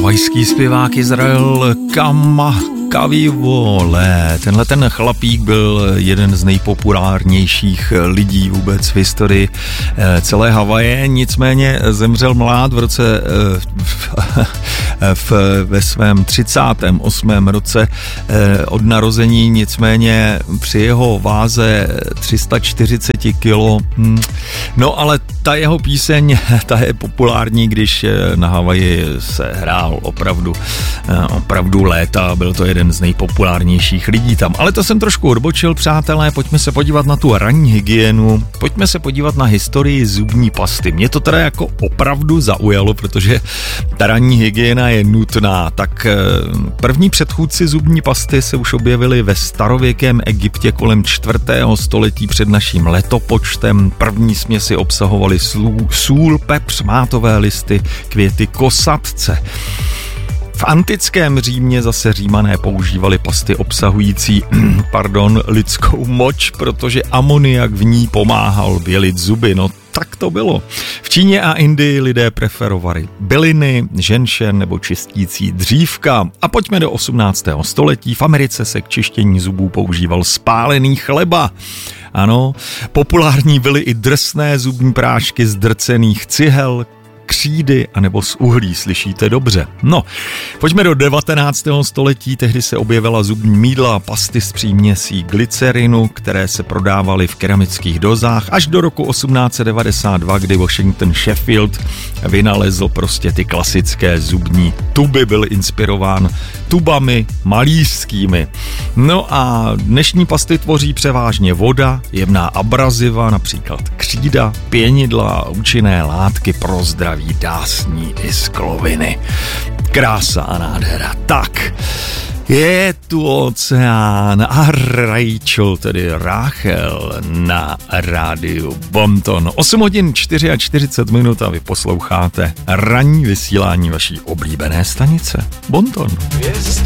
Havajský zpěvák Izrael Kamakawiwo'ole. Tenhle ten chlapík byl jeden z nejpopulárnějších lidí vůbec v historii celé Havaje, nicméně zemřel mlád ve svém 38. roce od narození, nicméně při jeho váze 340 kilo. No ale ta jeho píseň, ta je populární, když na Havaji se hrál opravdu léta, byl to jeden z nejpopulárnějších lidí tam. Ale to jsem trošku odbočil, přátelé, pojďme se podívat na tu ranní hygienu, pojďme se podívat na historii zubní pasty. Mě to teda jako opravdu zaujalo, protože ta ranní hygiena je nutná. Tak první předchůdci zubní pasty se už objevili ve starověkém Egyptě kolem 4. století před naším letopočtem. První směsi obsahovaly sůl, pepř, mátové listy, květy kosatce. V antickém Římě zase Římané používali pasty obsahující lidskou moč, protože amoniak v ní pomáhal bělit zuby. No tak to bylo. V Číně a Indii lidé preferovali byliny, ženšen nebo čistící dřívka. A pojďme do 18. století. V Americe se k čištění zubů používal spálený chleba. Ano, populární byly i drsné zubní prášky z drcených cihel, křídy anebo z uhlí, slyšíte dobře. No, pojďme do 19. století, tehdy se objevila zubní mýdla a pasty s příměsí glycerinu, které se prodávaly v keramických dozách, až do roku 1892, kdy Washington Sheffield vynalezl prostě ty klasické zubní tuby, byl inspirován tubami malířskými. No a dnešní pasty tvoří převážně voda, jemná abraziva, například křída, pěnidla a účinné látky pro zdraví dásní i skloviny. Krása a nádhera. Tak, je tu oceán a Rachel, tedy Ráchel, na rádiu Bonton. 8 hodin 44 minut a vy posloucháte ranní vysílání vaší oblíbené stanice Bonton.